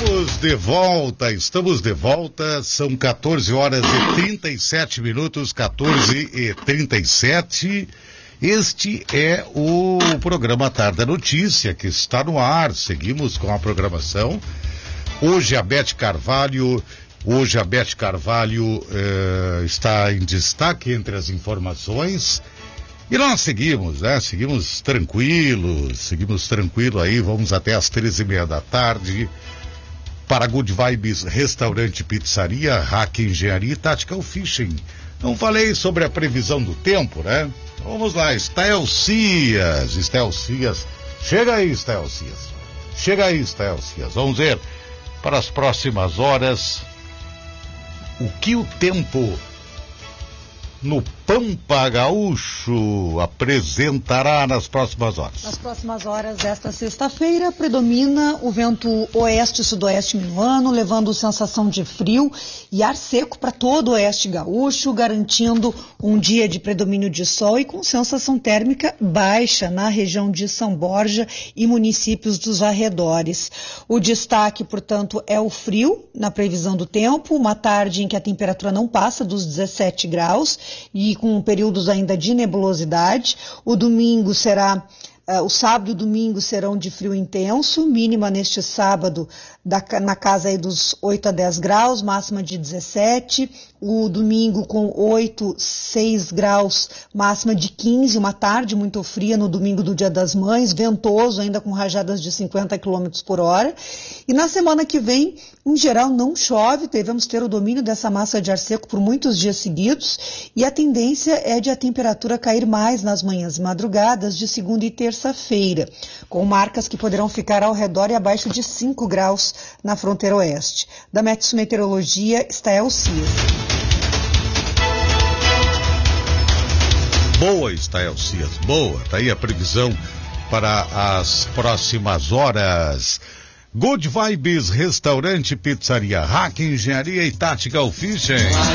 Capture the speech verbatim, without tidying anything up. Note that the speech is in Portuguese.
Estamos de volta, estamos de volta, são quatorze horas e trinta e sete minutos, quatorze e trinta e sete. Este é o programa Tarde da Notícia, que está no ar. Seguimos com a programação. Hoje a Beth Carvalho, hoje a Beth Carvalho eh, está em destaque entre as informações. E nós seguimos, né? Seguimos tranquilos, seguimos tranquilo aí, vamos até às treze e meia da tarde. Para Good Vibes Restaurante Pizzaria, Hack Engenharia e Tactical Fishing. Não falei sobre a previsão do tempo, né? Vamos lá, Stael Cias, Stael Cias. Chega aí, Stael Cias. Chega aí, Stael Cias. Vamos ver para as próximas horas o que o tempo no Pampa Gaúcho apresentará nas próximas horas. Nas próximas horas desta sexta-feira, predomina o vento oeste-sudoeste minuano, levando sensação de frio e ar seco para todo o oeste gaúcho, garantindo um dia de predomínio de sol e com sensação térmica baixa na região de São Borja e municípios dos arredores. O destaque, portanto, é o frio na previsão do tempo, uma tarde em que a temperatura não passa dos dezessete graus, e com períodos ainda de nebulosidade. O domingo será, uh, o sábado e o domingo serão de frio intenso, mínima neste sábado da, na casa aí dos oito a dez graus, máxima de dezessete. O domingo com oito, seis graus, máxima de quinze, uma tarde muito fria no domingo do Dia das Mães, ventoso ainda com rajadas de cinquenta quilômetros por hora. E na semana que vem, em geral, não chove, devemos ter o domínio dessa massa de ar seco por muitos dias seguidos e a tendência é de a temperatura cair mais nas manhãs e madrugadas de segunda e terça-feira, com marcas que poderão ficar ao redor e abaixo de cinco graus na fronteira oeste. Da Metsu Meteorologia, Stael Cias. Boa, Stael Cias, boa. Tá aí a previsão para as próximas horas. Good Vibes Restaurante Pizzaria, Hack Engenharia e Tactical Fishing.